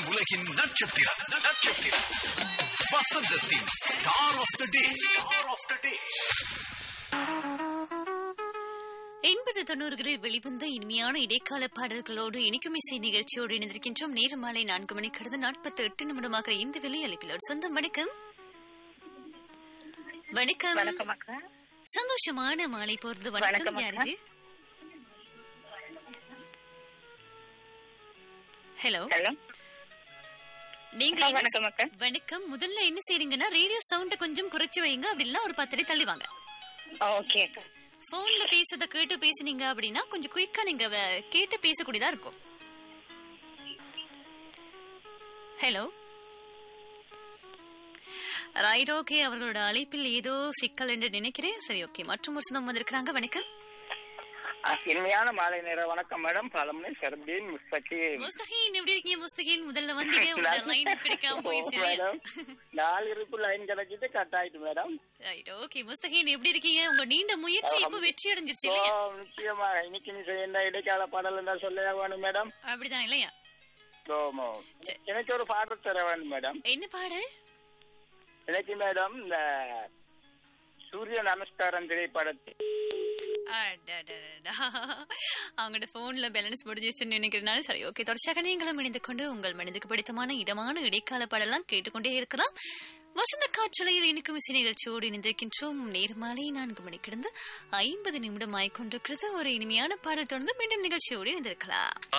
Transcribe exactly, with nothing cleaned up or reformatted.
உலகின் நட்சத்திரம் நட்சத்திரம் வசந்தத்தின் star of the day star of the டே. எண்பது தொண்ணூறுகளில் வெளிவந்த இனிமையான இடைக்கால பாடல்களோடு இனிக்கும் இசை நிகழ்ச்சியோடு இணைந்திருக்கின்றோம். நேரம் மாலை நான்கு மணி கடந்து நாற்பத்தி எட்டு நிமிடமாக இந்த வேலை அழைப்பிலோடு சொந்தம். வணக்கம் வணக்கம். சந்தோஷமான மாலை போறது. வணக்கம். யாரு? ஹலோ நீங்க வணக்கம். முதல்ல என்ன செய்றீங்கன்னா ரேடியோ சவுண்ட கொஞ்சம் குறைச்சு வைங்க, அப்படின்னா ஒரு பத்தடி தள்ளி வாங்க. ஓகே. போன்ல பேசுறத கேட்டு பேசுனீங்க அப்படின்னா கொஞ்சம் குயிக்கா நீங்க கேட்டு பேசக்கூடியதா இருக்கும். Hello right. ஓகே, அவர்களோட அழைப்பில் ஏதோ சிக்கல் என்று நினைக்கிறேன். சரி, ஓகே. மற்றும் ஒரு சொந்தம் வந்திருக்கிறாங்க. வணக்கம். இனிமையான மாலை நேரம். வணக்கம் மேடம். பாலமணி சர்பீன் முஸ்தகீன். முஸ்தகீன் எப்படி இருக்கீங்க? முஸ்தகீன் முதல்ல வந்தீங்க, உங்க லைன் கிடைக்காம போயிடுச்சு மேடம். நாலு இருக்கு லைன் கிடைச்சிட்டு கட் ஆயிட்டு மேடம். ரைட். ஓகே முஸ்தகீன் எப்படி இருக்கீங்க? உங்க நீண்ட முயற்சி இப்ப வெற்றி அடைஞ்சிருச்சு இல்லையா? நிச்சயமா. இன்னைக்கு நீ செய்ய இடைக்கால பாடல் தான் சொல்ல வேணும் மேடம். அப்படிதான் இல்லையா? எனக்கு ஒரு பாடல் தர வேணும் மேடம். என்ன பாடல்? எனக்கு மேடம் இந்த சூரிய நமஸ்காரம் திரைப்படத்தில் அவங்களோட போன்ல பேலன்ஸ் முடிஞ்சிச்சுன்னு நினைக்கிறனால சரி, ஓகே. தொடர்ச்சியாக நீங்களும் இணைந்து கொண்டு உங்கள் மனதுக்கு பிடித்தமான இதமான இடைக்கால பாடலாம் கேட்டுக்கொண்டே இருக்கலாம். வசந்த காற்றலையில் இனிக்கும் இசை நிகழ்ச்சியோடு இணைந்திருக்கின்றோம். நேர்மாலை நான்கு மணி கிடந்து ஐம்பது நிமிடம் ஆய்கொண்டிருக்கிறது. ஒரு இனிமையான பாடல் தொடர்ந்து மீண்டும் நிகழ்ச்சியோடு இணைந்திருக்கலாம்.